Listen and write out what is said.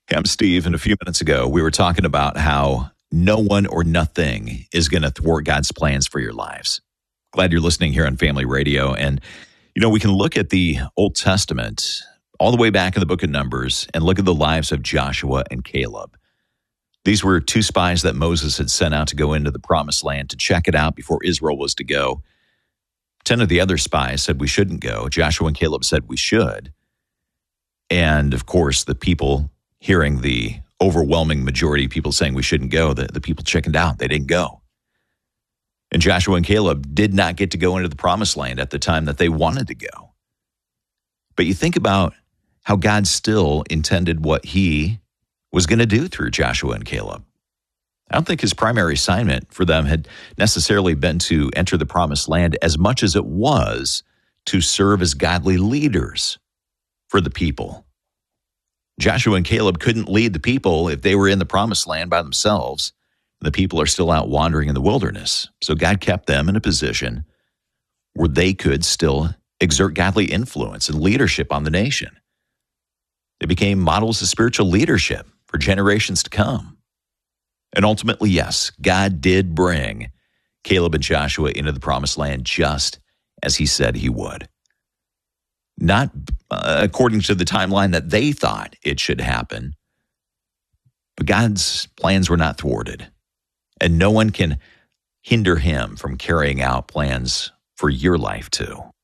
I'm Steve, and a few minutes ago, we were talking about how no one or nothing is going to thwart God's plans for your lives. Glad you're listening here on Family Radio. And, we can look at the Old Testament all the way back in the book of Numbers and look at the lives of Joshua and Caleb. These were two spies that Moses had sent out to go into the promised land to check it out before Israel was to go. 10 of the other spies said we shouldn't go. Joshua and Caleb said we should. And, of course, the people hearing the overwhelming majority of people saying we shouldn't go, the people chickened out. They didn't go. And Joshua and Caleb did not get to go into the promised land at the time that they wanted to go. But you think about how God still intended what he was going to do through Joshua and Caleb. I don't think his primary assignment for them had necessarily been to enter the promised land as much as it was to serve as godly leaders for the people. Joshua and Caleb couldn't lead the people if they were in the promised land by themselves. The people are still out wandering in the wilderness. So God kept them in a position where they could still exert godly influence and leadership on the nation. They became models of spiritual leadership for generations to come. And ultimately, yes, God did bring Caleb and Joshua into the promised land just as he said he would. Not according to the timeline that they thought it should happen, but God's plans were not thwarted. And no one can hinder him from carrying out plans for your life too.